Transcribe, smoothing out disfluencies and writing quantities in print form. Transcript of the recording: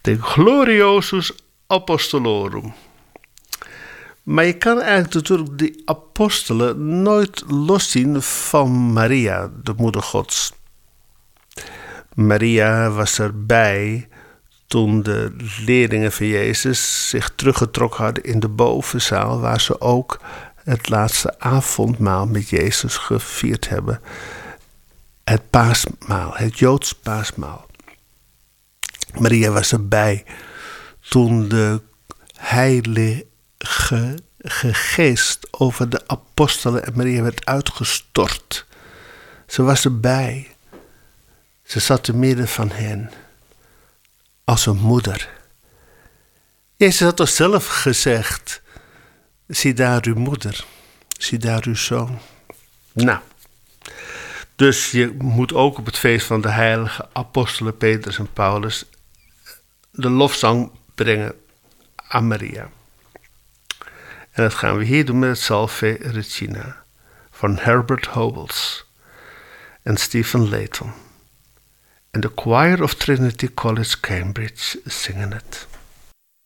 De gloriosus apostolorum. Maar je kan eigenlijk natuurlijk die apostelen nooit loszien van Maria, de moeder Gods. Maria was erbij toen de leerlingen van Jezus zich teruggetrokken hadden in de bovenzaal, waar ze ook het laatste avondmaal met Jezus gevierd hebben. Het paasmaal, het Joods paasmaal. Maria was erbij toen de Heilige Geest over de apostelen en Maria werd uitgestort. Ze was erbij. Ze zat te midden van hen. Als een moeder. Jezus had toch zelf gezegd: zie daar uw moeder. Zie daar uw zoon. Nou. Dus je moet ook op het feest van de heilige apostelen Petrus en Paulus de lofzang brengen aan Maria. En dat gaan we hier doen met het Salve Regina van Herbert Howells en Stephen Layton. En de Choir of Trinity College Cambridge zingen het.